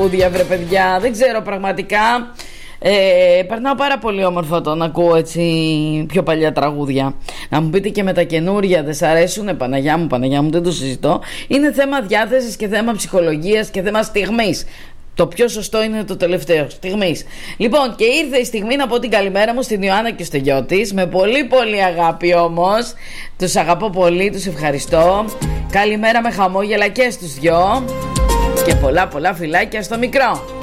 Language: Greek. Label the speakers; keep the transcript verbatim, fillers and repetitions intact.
Speaker 1: τραγούδια, βρε παιδιά. Δεν ξέρω πραγματικά. Ε, περνάω πάρα πολύ όμορφα όταν ακούω έτσι πιο παλιά τραγούδια. Να μου πείτε και με τα καινούρια δεν σ' αρέσουνε? Παναγιά μου, Παναγιά μου, δεν το συζητώ. Είναι θέμα διάθεσης και θέμα ψυχολογίας και θέμα στιγμής. Το πιο σωστό είναι το τελευταίο, στιγμής. Λοιπόν, και ήρθε η στιγμή να πω την καλημέρα μου στην Ιωάννα και στο γιο της. Με πολύ πολύ αγάπη όμως. Τους αγαπώ πολύ, τους ευχαριστώ. Καλημέρα με χαμόγελα και στους δυο. Και πολλά πολλά φιλάκια στο μικρό.